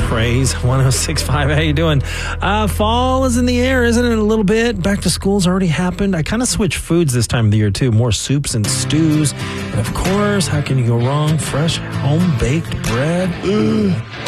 Craze 106.5. How you doing? Fall is in the air, isn't it? A little bit. Back to school's already happened. I kind of switched foods this time of the year too. More soups and stews. And of course, how can you go wrong? Fresh home-baked bread. Ugh.